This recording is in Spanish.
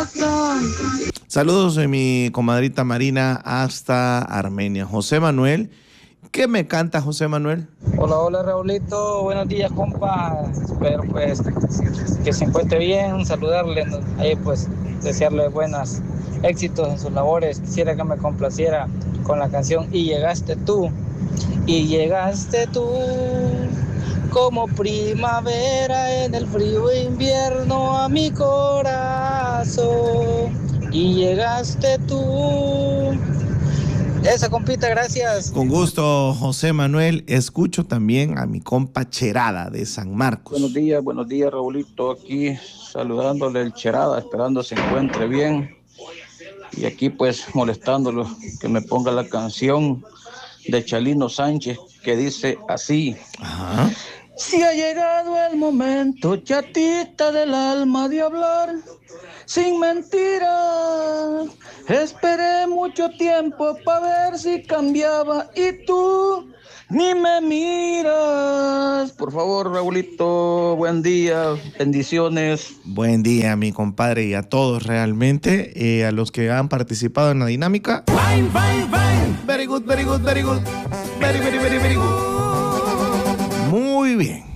Saludos de mi comadrita Marina hasta Armenia. José Manuel, ¿qué me canta José Manuel? Hola, hola Raulito, buenos días compa, espero pues que se encuentre bien, saludarle, ahí pues desearle buenos éxitos en sus labores. Quisiera que me complaciera con la canción y llegaste tú como primavera en el frío invierno a mi corazón y llegaste tú. Esa compita, gracias. Con gusto, José Manuel. Escucho también a mi compa Cherada de San Marcos. Buenos días, Raulito. Aquí saludándole el Cherada, esperando se encuentre bien. Y aquí pues molestándolo, que me ponga la canción de Chalino Sánchez, que dice así. Ajá. Si ha llegado el momento, chatita del alma, de hablar sin mentiras. Esperé mucho tiempo para ver si cambiaba y tú ni me miras. Por favor, Raulito, buen día, bendiciones. Buen día, mi compadre, y a todos realmente, a los que han participado en la dinámica. Fine, fine, fine. Very good, very good, very good. Very, very, very, very good. Muy bien.